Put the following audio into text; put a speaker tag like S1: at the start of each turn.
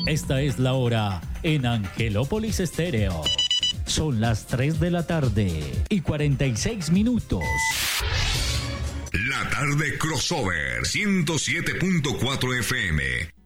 S1: Esta es la hora en Angelópolis Estéreo. Son las 3 de la tarde y 46 minutos.
S2: La tarde crossover 107.4 FM.